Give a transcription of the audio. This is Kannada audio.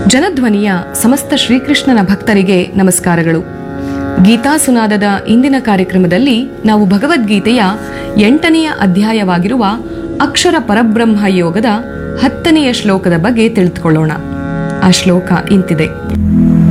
ಜನಧ್ವನಿಯ ಸಮಸ್ತ ಶ್ರೀಕೃಷ್ಣನ ಭಕ್ತರಿಗೆ ನಮಸ್ಕಾರಗಳು. ಗೀತಾ ಸುನಾದದ ಇಂದಿನ ಕಾರ್ಯಕ್ರಮದಲ್ಲಿ ನಾವು ಭಗವದ್ಗೀತೆಯ 8ನೆಯ ಅಧ್ಯಾಯವಾಗಿರುವ ಅಕ್ಷರ ಪರಬ್ರಹ್ಮ ಯೋಗದ 10ನೆಯ ಶ್ಲೋಕದ ಬಗ್ಗೆ ತಿಳಿದುಕೊಳ್ಳೋಣ. ಆ ಶ್ಲೋಕ ಇಂತಿದೆ.